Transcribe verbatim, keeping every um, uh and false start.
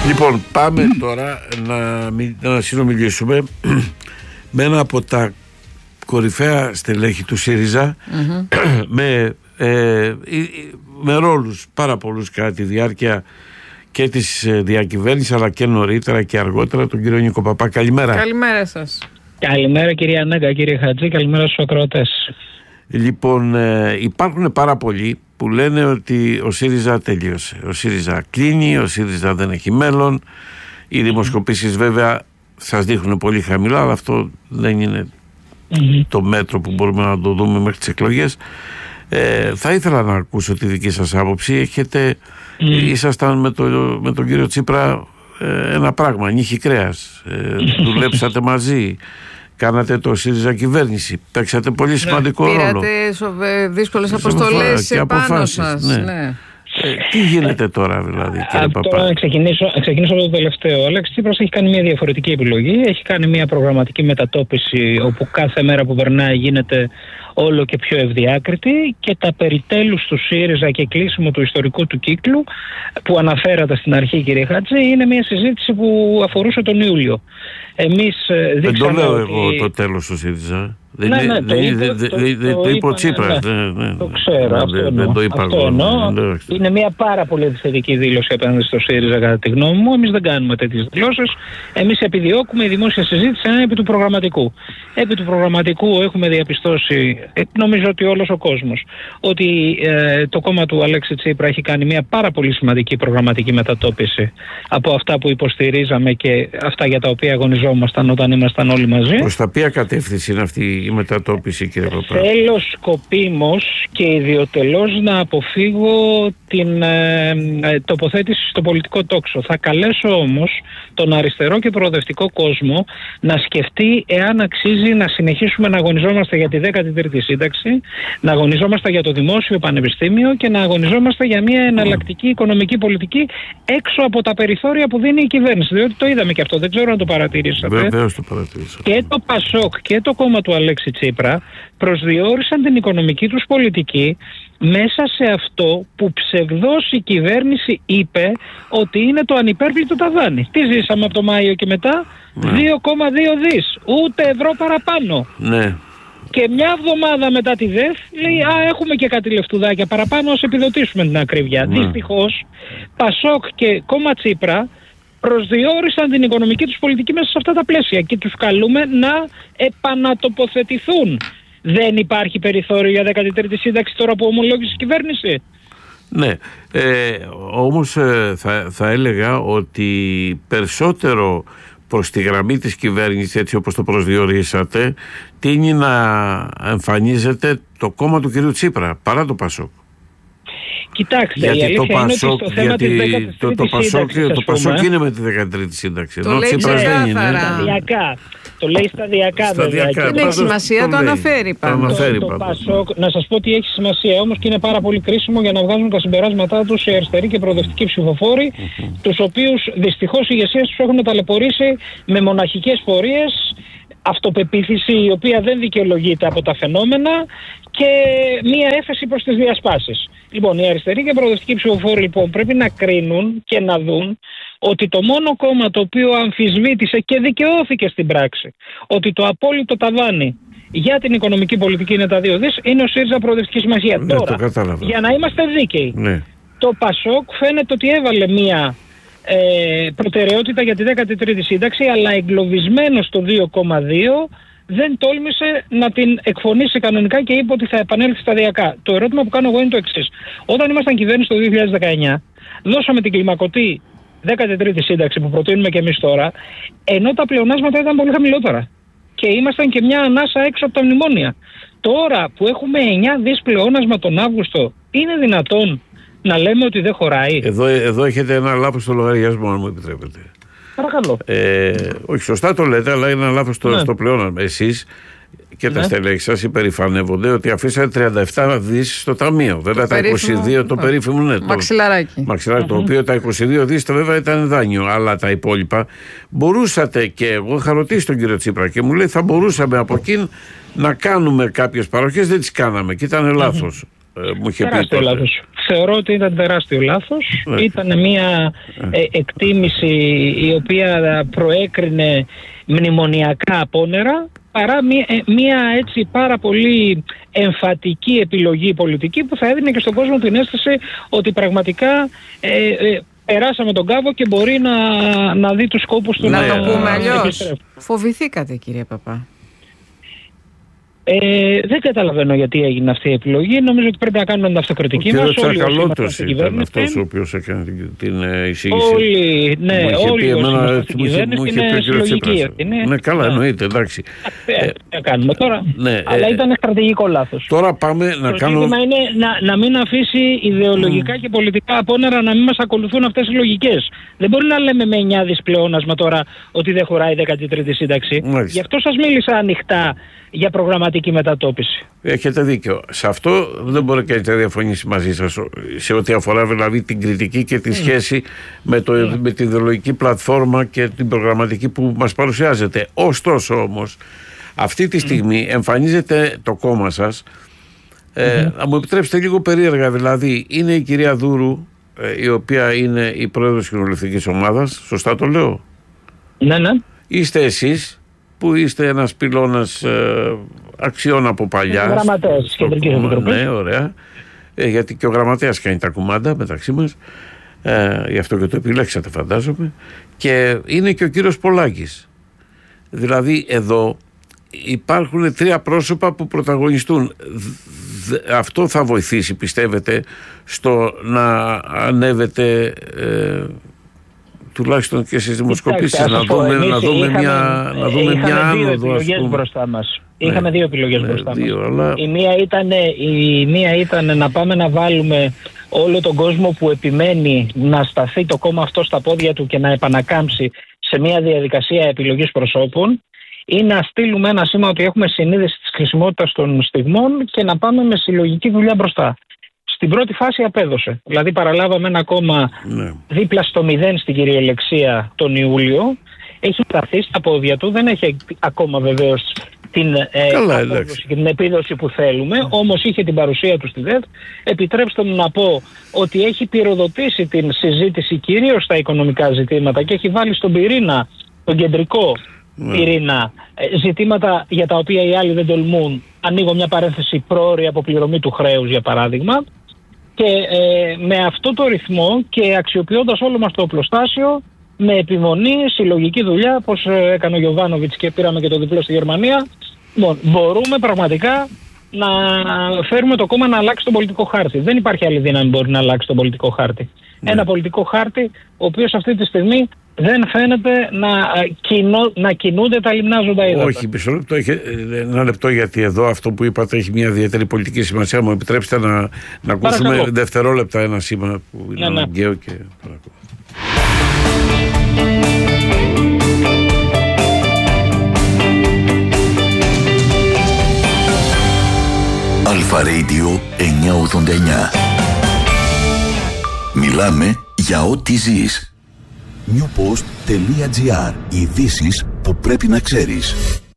Λοιπόν, πάμε τώρα να, να συνομιλήσουμε με ένα από τα κορυφαία στελέχη του ΣΥΡΙΖΑ mm-hmm. με, ε, με ρόλους πάρα πολλούς κατά τη διάρκεια και της διακυβέρνησης αλλά και νωρίτερα και αργότερα, τον κύριο Νίκο Παπά. Καλημέρα. Καλημέρα σας. Καλημέρα κυρία Νέγκα, κύριε Χατζή, καλημέρα στους ακροατές. Λοιπόν, ε, υπάρχουν πάρα πολλοί που λένε ότι ο ΣΥΡΙΖΑ τελείωσε. Ο ΣΥΡΙΖΑ κλείνει, ο ΣΥΡΙΖΑ δεν έχει μέλλον. Οι δημοσκοπήσεις βέβαια σας δείχνουν πολύ χαμηλά, αλλά αυτό δεν είναι mm-hmm. το μέτρο που μπορούμε να το δούμε μέχρι τις εκλογές. Ε, θα ήθελα να ακούσω τη δική σας άποψη. Έχετε, mm. ήσασταν με, το, με τον κύριο Τσίπρα ε, ένα πράγμα, νύχι κρέας. Ε, δουλέψατε μαζί. Κάνατε το ΣΥΡΙΖΑ κυβέρνηση. Παίξατε πολύ σημαντικό ναι, ρόλο. Πήρατε δύσκολες αποστολές πάνω σας. Ναι. Ναι. Ε, τι γίνεται τώρα δηλαδή, κύριε Α, Παπά? Τώρα να ξεκινήσω, ξεκινήσω από το τελευταίο. Ο Αλέξης Τσίπρας έχει κάνει μια διαφορετική επιλογή. Έχει κάνει μια προγραμματική μετατόπιση όπου κάθε μέρα που περνάει γίνεται όλο και πιο ευδιάκριτη, και τα περιτέλους του ΣΥΡΙΖΑ και κλείσιμο του ιστορικού του κύκλου που αναφέρατε στην αρχή, κύριε Χατζή, είναι μια συζήτηση που αφορούσε τον Ιούλιο. Εμείς δεν το λέω ότι... εγώ το τέλος του ΣΥΡΙΖΑ. Δεν ναι, ναι, το είπε ο Τσίπρας. Το ξέρω, αυτό εννοώ. Είναι μια πάρα πολύ επιθετική δήλωση απέναντι στο ΣΥΡΙΖΑ, κατά τη γνώμη μου. Εμείς δεν κάνουμε τέτοιες δηλώσεις. Εμείς επιδιώκουμε η δημόσια συζήτηση να είναι επί του προγραμματικού. Επί του προγραμματικού έχουμε διαπιστώσει, νομίζω ότι όλος ο κόσμος, ότι ε, το κόμμα του Αλέξη Τσίπρα έχει κάνει μια πάρα πολύ σημαντική προγραμματική μετατόπιση από αυτά που υποστηρίζαμε και αυτά για τα οποία αγωνιζόμασταν όταν ήμασταν όλοι μαζί. Προς τα ποια κατεύθυνση είναι αυτή η μετατόπιση, κύριε Παπά? Θέλω σκοπίμως και ιδιωτελώς να αποφύγω την ε, ε, τοποθέτηση στο πολιτικό τόξο. Θα καλέσω όμως τον αριστερό και προοδευτικό κόσμο να σκεφτεί εάν αξίζει να συνεχίσουμε να αγωνιζόμαστε για τη δέκατη τρίτη σύνταξη, να αγωνιζόμαστε για το δημόσιο πανεπιστήμιο και να αγωνιζόμαστε για μια εναλλακτική οικονομική πολιτική έξω από τα περιθώρια που δίνει η κυβέρνηση. Διότι το είδαμε και αυτό, δεν ξέρω αν το παρατηρήσατε. Βεβαίως το παρατηρήσατε. Και το ΠΑΣΟΚ και το κόμμα του Αλέξη Τσίπρα προσδιορίσαν την οικονομική τους πολιτική μέσα σε αυτό που ψευδώς η κυβέρνηση είπε ότι είναι το ανυπέρβλητο ταβάνι. Τι ζήσαμε από το Μάιο και μετά? Ναι. δύο κόμμα δύο δις, ούτε ευρώ παραπάνω. Ναι. Και μια εβδομάδα μετά τη ΔΕΘ λέει α, έχουμε και κάτι λεφτουδάκια παραπάνω, ας επιδοτήσουμε την ακρίβεια. Ναι. Δυστυχώς ΠΑΣΟΚ και κόμμα Τσίπρα προσδιορίσαν την οικονομική τους πολιτική μέσα σε αυτά τα πλαίσια και τους καλούμε να επανατοποθετηθούν. Δεν υπάρχει περιθώριο για δέκατη τρίτη σύνταξη τώρα που ομολόγησε η κυβέρνηση? Ναι, ε, όμως ε, θα, θα έλεγα ότι περισσότερο προς τη γραμμή της κυβέρνησης, έτσι όπως το προσδιορίσατε, τείνει να εμφανίζεται το κόμμα του κυρίου Τσίπρα παρά το ΠΑΣΟΚ. Κοιτάξτε, γιατί η το αλήθεια Πασόκ, είναι ότι στο θέμα γιατί της δέκατης το, το, Πασόκ, το Πασόκ είναι με τη δέκατη τρίτη σύνταξη. Το λέει ξεκάθαρα. Σταδιακά. Το λέει σταδιακά, σταδιακά βέβαια. Δεν έχει σημασία, το, το αναφέρει πάντως. Το, το Πασόκ, να σας πω ότι έχει σημασία όμως και είναι πάρα πολύ κρίσιμο για να βγάζουν τα συμπεράσματά τους οι αριστεροί και προοδευτικοί ψηφοφόροι, mm-hmm. τους οποίους δυστυχώς η ηγεσία τους έχουν ταλαιπωρήσει με μοναχικές πορείες, αυτοπεποίθηση η οποία δεν δικαιολογείται από τα φαινόμενα και μία έφεση προς τις διασπάσεις. Λοιπόν, οι αριστεροί και προοδευτικοί ψηφοφόροι λοιπόν πρέπει να κρίνουν και να δουν ότι το μόνο κόμμα το οποίο αμφισβήτησε και δικαιώθηκε στην πράξη ότι το απόλυτο ταβάνι για την οικονομική πολιτική είναι τα δύο δις είναι ο ΣΥΡΙΖΑ Προοδευτική Συμμαχία. Ναι, τώρα, για να είμαστε δίκαιοι, ναι. Το ΠΑΣΟΚ φαίνεται ότι έβαλε μία ε, προτεραιότητα για τη δέκατη τρίτη σύνταξη, αλλά εγκλωβισμένο στο δύο κόμμα δύο δεν τόλμησε να την εκφωνήσει κανονικά και είπε ότι θα επανέλθει σταδιακά. Το ερώτημα που κάνω εγώ είναι το εξής. Όταν ήμασταν κυβέρνηση το δύο χιλιάδες δεκαεννιά, δώσαμε την κλιμακωτή δέκατη τρίτη σύνταξη που προτείνουμε και εμείς τώρα, ενώ τα πλεονάσματα ήταν πολύ χαμηλότερα. Και ήμασταν και μια ανάσα έξω από τα μνημόνια. Τώρα που έχουμε εννιά δις πλεόνασμα τον Αύγουστο, είναι δυνατόν να λέμε ότι δεν χωράει? Εδώ, εδώ έχετε ένα λάθος στο λογαριασμό, αν μου επιτρέπετε. Παρακαλώ. Ε, όχι, σωστά το λέτε, αλλά είναι ένα λάθος στο, ναι. στο πλεόνασμα. Εσείς και τα ναι. στελέχη σας υπερηφανεύονται ότι αφήσατε τριάντα επτά δις στο ταμείο. Βέβαια τα είκοσι δύο, το περίφημο, ναι, μαξιλαράκι. Μαξιλαράκι, uh-huh. το οποίο τα είκοσι δύο δις το βέβαια ήταν δάνειο, αλλά τα υπόλοιπα μπορούσατε, και εγώ είχα ρωτήσει τον κύριο Τσίπρα και μου λέει θα μπορούσαμε από εκεί να κάνουμε κάποιες παροχές, δεν τις κάναμε και ήταν λάθος. μου είχε τεράστιο πει τότε. λάθος. Θεωρώ ότι ήταν τεράστιο λάθος. Ναι. Ήταν μια ε, εκτίμηση η οποία προέκρινε μνημονιακά απόνερα, παρά μια, μια έτσι πάρα πολύ εμφατική επιλογή πολιτική που θα έδινε και στον κόσμο την αίσθηση ότι πραγματικά ε, ε, περάσαμε τον κάβο και μπορεί να, να δει τους σκόπους του να, να να το πούμε αλλιώς. επιστρέφει. Φοβηθήκατε, κύριε Παπά? Ε, δεν καταλαβαίνω γιατί έγινε αυτή η επιλογή. Νομίζω ότι πρέπει να κάνουμε την αυτοκριτική μας. Ο κ. Τσακαλώτος ήταν αυτός ο οποίος έκανε την εισήγηση. Όλοι, ναι, όλοι όσοι είμαστε στην κυβέρνηση είναι συλλογική. Ναι, καλά, εννοείται, εντάξει. Τι κάνουμε τώρα, ναι, αλλά ε, ήταν στρατηγικό λάθος. Τώρα πάμε να το κάνω... Το ζήτημα είναι να, να μην αφήσει ιδεολογικά mm. και πολιτικά απόνερα να μην μας ακολουθούν αυτές οι λογικές. Δεν μπορεί να λέμε με εννιά δις πλεόνασμα τώρα ότι δεν χωράει η δέκατη τρίτη σύνταξη. Μάλιστα. Γι' αυτό σας μίλησα ανοιχτά για προγραμματική μετατόπιση. Έχετε δίκιο. Σε αυτό δεν μπορεί και να διαφωνήσει μαζί σας, σε ό,τι αφορά δηλαδή την κριτική και τη σχέση mm. με, το, mm. με την ιδεολογική πλατφόρμα και την προγραμματική που μας παρουσιάζεται. Ωστόσο όμως, αυτή τη στιγμή mm. εμφανίζεται το κόμμα σας, ε, mm. να μου επιτρέψετε λίγο περίεργα, δηλαδή είναι η κυρία Δούρου, ε, η οποία είναι η πρόεδρος της κοινοβουλευτικής ομάδας, σωστά το λέω? Ναι, ναι. Είστε εσείς, που είστε ένας πυλώνας ε, αξιών από παλιά. Γραμματέας της Κεντρικής Επιτροπής. Ναι, ωραία. Ε, γιατί και ο γραμματέας κάνει τα κουμάντα μεταξύ μας. Ε, γι' αυτό και το επιλέξατε, φαντάζομαι. Και είναι και ο κύριος Πολάκης. Δηλαδή εδώ υπάρχουν τρία πρόσωπα που πρωταγωνιστούν. Αυτό θα βοηθήσει, πιστεύετε, στο να ανέβετε... Ε, τουλάχιστον και στις δημοσκοπήσεις, να δούμε, να δούμε είχαμε, μια, να δούμε μια άνοδο, ας πούμε. Μπροστά μας. Είχαμε ναι, δύο επιλογές ναι, μπροστά δύο, μας. Αλλά... Η, μία ήταν, η μία ήταν να πάμε να βάλουμε όλο τον κόσμο που επιμένει να σταθεί το κόμμα αυτό στα πόδια του και να επανακάμψει σε μια διαδικασία επιλογής προσώπων, ή να στείλουμε ένα σήμα ότι έχουμε συνείδηση της χρησιμότητας των στιγμών και να πάμε με συλλογική δουλειά μπροστά. Στην πρώτη φάση απέδωσε. Δηλαδή παραλάβαμε ένα κόμμα ναι. δίπλα στο μηδέν στην κυριολεξία τον Ιούλιο. Έχει σταθεί στα πόδια του. Δεν έχει ακόμα βεβαίως την, ε, και την επίδοση που θέλουμε. Mm. Όμως είχε την παρουσία του στη ΔΕΔ. Επιτρέψτε μου να πω ότι έχει πυροδοτήσει την συζήτηση κυρίως στα οικονομικά ζητήματα και έχει βάλει στον πυρήνα, τον κεντρικό mm. πυρήνα, ζητήματα για τα οποία οι άλλοι δεν τολμούν. Ανοίγω μια παρένθεση, πρόωρη αποπληρωμή του χρέους για παράδειγμα. Και ε, με αυτό το ρυθμό και αξιοποιώντας όλο μας το οπλοστάσιο, με επιμονή, συλλογική δουλειά, όπως ε, έκανε ο Γιοβάνοβιτς και πήραμε και το διπλό στη Γερμανία, bon, μπορούμε πραγματικά να φέρουμε το κόμμα να αλλάξει τον πολιτικό χάρτη. Δεν υπάρχει άλλη δύναμη που μπορεί να αλλάξει τον πολιτικό χάρτη. Ναι. Ένα πολιτικό χάρτη, ο οποίος αυτή τη στιγμή δεν φαίνεται να, κινώ, να κινούνται τα λιμνάζοντα ύδατα. Όχι, μισό λεπτό, ένα λεπτό, γιατί εδώ αυτό που είπατε έχει μια ιδιαίτερη πολιτική σημασία. Μου επιτρέψτε να, να ακούσουμε Παρακαλώ. δευτερόλεπτα ένα σήμα που είναι ναι, αναγκαίο ναι. και παρακαλώ. Αλφα Radio εννιακόσια ογδόντα εννιά. Μιλάμε για ό,τι ζεις. newpost.gr. Ειδήσεις που πρέπει να ξέρεις.